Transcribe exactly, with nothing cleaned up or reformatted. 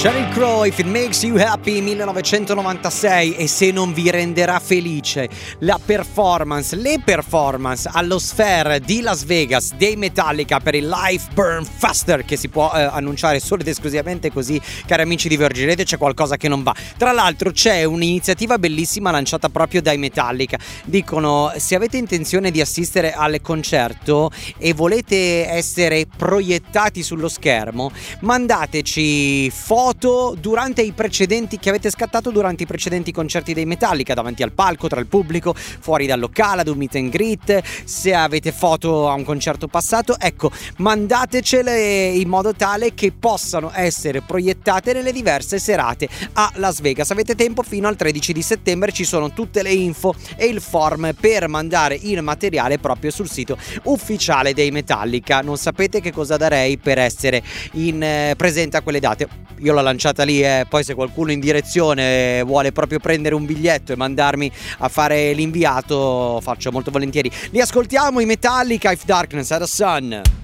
Sheryl Crow, If It Makes You Happy, millenovecentonovantasei. E se non vi renderà felice la performance, le performance allo Sphere di Las Vegas dei Metallica per il Life Burn Faster, che si può eh, annunciare solo ed esclusivamente così, cari amici di Virgin Radio, c'è qualcosa che non va. Tra l'altro c'è un'iniziativa bellissima lanciata proprio dai Metallica. Dicono: se avete intenzione di assistere al concerto e volete essere proiettati sullo schermo, mandateci foto durante i precedenti che avete scattato durante i precedenti concerti dei Metallica, davanti al palco, tra il pubblico, fuori dal locale, ad un meet and greet. Se avete foto a un concerto passato, ecco, mandatecele in modo tale che possano essere proiettate nelle diverse serate a Las Vegas. Avete tempo fino al tredici di settembre, ci sono tutte le info e il form per mandare il materiale proprio sul sito ufficiale dei Metallica. Non sapete che cosa darei per essere in eh, presente a quelle date. Io l'ho lanciata lì, eh. Poi se qualcuno in direzione vuole proprio prendere un biglietto e mandarmi a fare l'inviato, faccio molto volentieri. Li ascoltiamo, i Metallica, If Darkness Had a Sun.